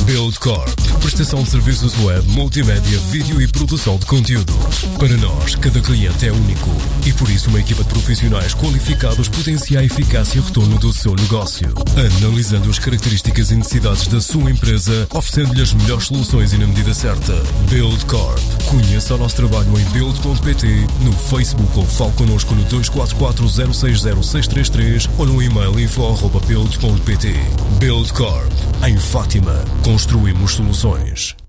Buildcorp, prestação de serviços web, multimédia, vídeo e produção de conteúdos. Para nós, cada cliente é único e por isso uma equipa de profissionais qualificados potencia a eficácia e retorno do seu negócio. Analisando as características e necessidades da sua empresa, oferecendo-lhe as melhores soluções e na medida certa. Buildcorp. Conheça o nosso trabalho em build.pt, no Facebook ou fale connosco no 244 060 633 ou no e-mail info@build.pt. Buildcorp. Em Fátima, construímos soluções.